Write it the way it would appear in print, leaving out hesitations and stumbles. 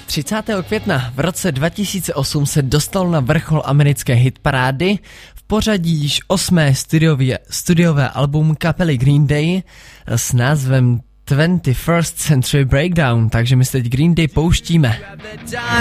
30. května v roce 2008 se dostal na vrchol americké hitparády v pořadí již 8. studiové album kapely Green Day s názvem 21st Century Breakdown, takže my se teď Green Day pouštíme.